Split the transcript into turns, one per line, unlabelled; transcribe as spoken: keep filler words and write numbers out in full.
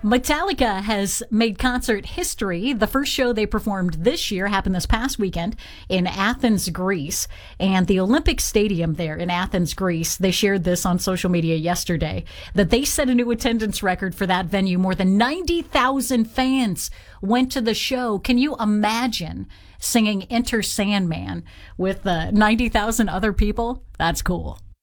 Metallica has made concert history. The first show they performed this year happened this past weekend in Athens, Greece. And the Olympic Stadium there in Athens, Greece, they shared this on social media yesterday, that they set a new attendance record for that venue. More than ninety thousand fans went to the show. Can you imagine singing Enter Sandman with uh, ninety thousand other people? That's cool.